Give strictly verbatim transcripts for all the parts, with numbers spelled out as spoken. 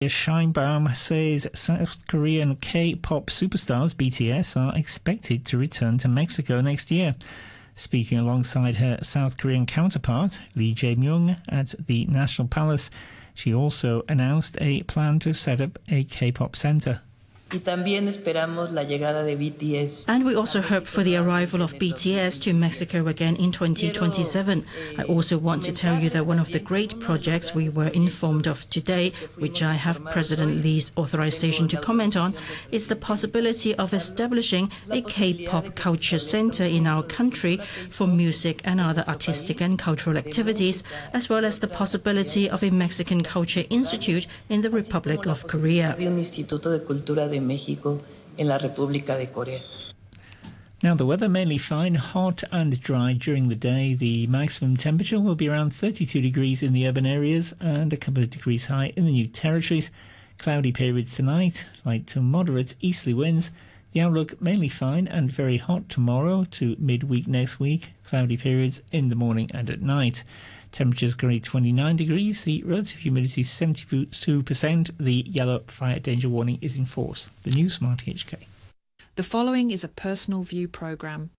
Sheinbaum says South Korean K-pop superstars B T S are expected to return to Mexico next year. Speaking alongside her South Korean counterpart, Lee Jae-myung, at the National Palace, she also announced a plan to set up a K-pop center. And we also hope for the arrival of B T S to Mexico again in twenty twenty-seven. I also want to tell you that one of the great projects we were informed of today, which I have President Lee's authorization to comment on, is the possibility of establishing a K-pop culture center in our country for music and other artistic and cultural activities, as well as the possibility of a Mexican Culture Institute in the Republic of Korea. Mexico en la República de Corea. Now, the weather mainly fine, hot and dry during the day. The maximum temperature will be around thirty-two degrees in the urban areas and a couple of degrees high in the New Territories. Cloudy periods tonight, light to moderate easterly winds. The outlook mainly fine and very hot tomorrow to midweek next week. Cloudy periods in the morning and at night. Temperatures currently twenty-nine degrees, the relative humidity seventy-two percent, the yellow fire danger warning is in force. The news from R T H K. The following is a personal view programme.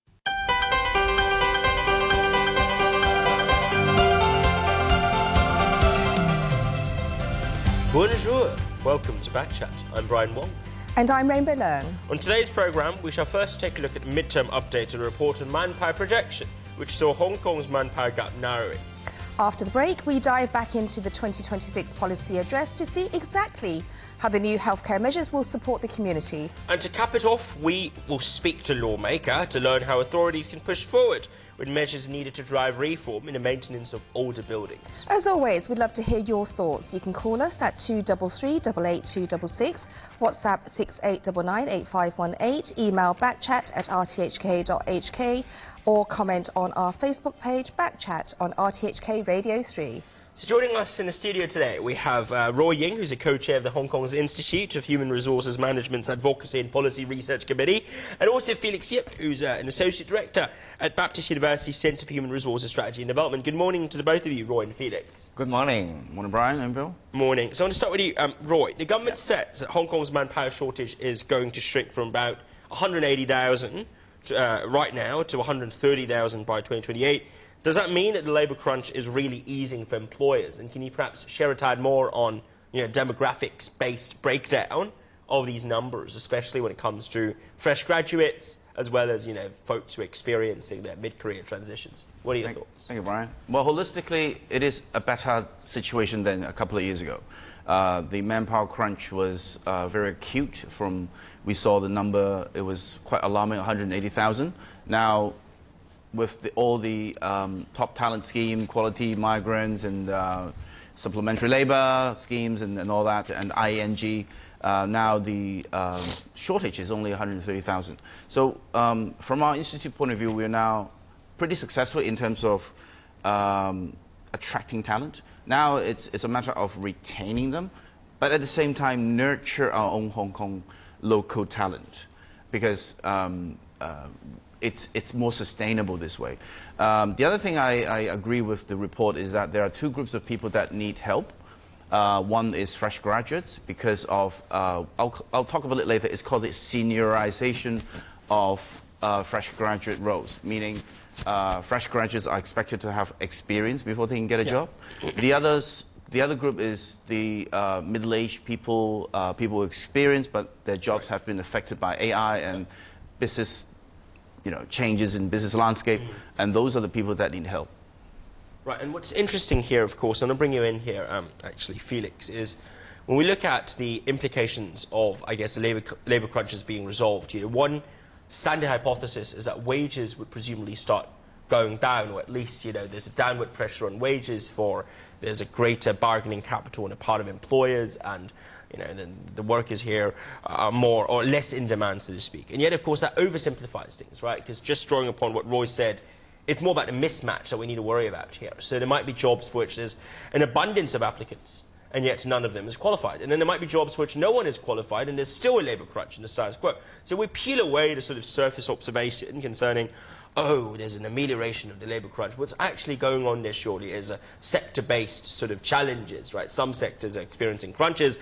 Bonjour, welcome to Backchat. I'm Brian Wong. And I'm Rainbow Leung. On today's programme, we shall first take a look at the midterm update to the report on manpower projection, which saw Hong Kong's manpower gap narrowing. After the break, we dive back into the twenty twenty-six policy address to see exactly how the new healthcare measures will support the community. And to cap it off, we will speak to lawmaker to learn how authorities can push forward with measures needed to drive reform in the maintenance of older buildings. As always, we'd love to hear your thoughts. You can call us at two three three, eight eight two six six, WhatsApp six eight nine nine, eight five one eight, email backchat at r t h k dot h k, or comment on our Facebook page, Backchat, on R T H K Radio three. So joining us in the studio today, we have uh, Roy Ying, who's a co-chair of the Hong Kong's Institute of Human Resources Management's Advocacy and Policy Research Committee, and also Felix Yip, who's uh, an associate director at Baptist University Centre for Human Resources Strategy and Development. Good morning to the both of you, Roy and Felix. Good morning. Morning, Brian and Bill. Morning. So I want to start with you, um, Roy. The government yeah. says that Hong Kong's manpower shortage is going to shrink from about one hundred eighty thousand uh, right now to one hundred thirty thousand by twenty twenty-eight. Does that mean that the labour crunch is really easing for employers? And can you perhaps share a tad more on, you know, demographics-based breakdown of these numbers, especially when it comes to fresh graduates, as well as, you know, folks who are experiencing their mid-career transitions? What are your thank, thoughts? Thank you, Brian. Well, holistically, it is a better situation than a couple of years ago. Uh, the manpower crunch was uh, very acute. From we saw the number, it was quite alarming, one hundred eighty thousand. Now, with the, all the um, top talent scheme, quality migrants and uh, supplementary labour schemes and, and all that, and I N G, uh, now the um, shortage is only one hundred thirty thousand. So um, from our institute point of view, we are now pretty successful in terms of um, attracting talent. Now it's, it's a matter of retaining them, but at the same time nurture our own Hong Kong local talent, because um, uh, It's, it's more sustainable this way. Um, the other thing I, I agree with the report is that there are two groups of people that need help. Uh, one is fresh graduates because of, uh, I'll, I'll talk about it later, it's called the seniorization of uh, fresh graduate roles, meaning uh, fresh graduates are expected to have experience before they can get a yeah. job. The, others, the other group is the uh, middle-aged people, uh, people with experience, but their jobs right. have been affected by A I and business you know, changes in business landscape, mm. and those are the people that need help. Right, and what's interesting here, of course, and I'll bring you in here, um, actually, Felix, is when we look at the implications of, I guess, the labour, labour crunches being resolved, you know, one standard hypothesis is that wages would presumably start going down, or at least, you know, there's a downward pressure on wages for, there's a greater bargaining capital on the part of employers, and you know, the, the workers here are more or less in demand, so to speak. And yet, of course, that oversimplifies things, right? Because just drawing upon what Roy said, it's more about the mismatch that we need to worry about here. So there might be jobs for which there's an abundance of applicants, and yet none of them is qualified. And then there might be jobs for which no one is qualified, and there's still a labour crunch in the status quo. So we peel away the sort of surface observation concerning, oh, there's an amelioration of the labour crunch. What's actually going on there, surely, is a sector-based sort of challenges, right? Some sectors are experiencing crunches,